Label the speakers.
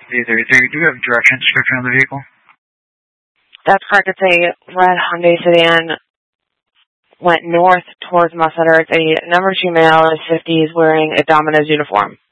Speaker 1: 833, do you have a direction description of the vehicle?
Speaker 2: That's correct. It's a red Hyundai sedan. Went north towards Mussetter. It's a number 2 male in his 50s wearing a Domino's uniform.